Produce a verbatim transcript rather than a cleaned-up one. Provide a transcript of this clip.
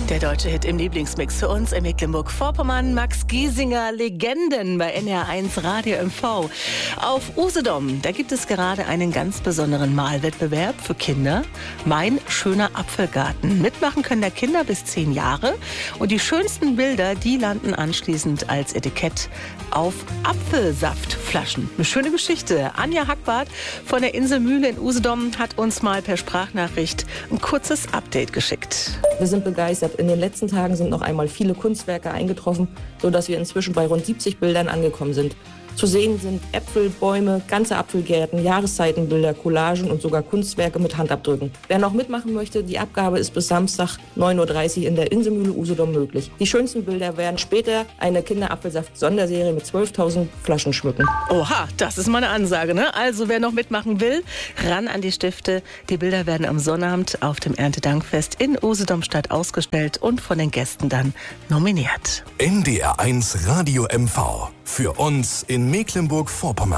Der deutsche Hit im Lieblingsmix für uns in Mecklenburg-Vorpommern. Max Giesinger, Legenden bei N R eins Radio M V. Auf Usedom, da gibt es gerade einen ganz besonderen Malwettbewerb für Kinder. Mein schöner Apfelgarten. Mitmachen können da Kinder bis zehn Jahre. Und die schönsten Bilder, die landen anschließend als Etikett auf Apfelsaftflaschen. Eine schöne Geschichte. Anja Hackbart von der Inselmühle in Usedom hat uns mal per Sprachnachricht ein kurzes Update geschickt. Wir sind begeistert. In den letzten Tagen sind noch einmal viele Kunstwerke eingetroffen, sodass wir inzwischen bei rund siebzig Bildern angekommen sind. Zu sehen sind Äpfel, Bäume, ganze Apfelgärten, Jahreszeitenbilder, Collagen und sogar Kunstwerke mit Handabdrücken. Wer noch mitmachen möchte, die Abgabe ist bis Samstag neun Uhr dreißig in der Inselmühle Usedom möglich. Die schönsten Bilder werden später eine Kinderapfelsaft-Sonderserie mit zwölftausend Flaschen schmücken. Oha, das ist mal eine Ansage, ne? Also wer noch mitmachen will, ran an die Stifte. Die Bilder werden am Sonnabend auf dem Erntedankfest in Usedomstadt ausgestellt und von den Gästen dann nominiert. N D R eins Radio M V. Für uns in Mecklenburg-Vorpommern.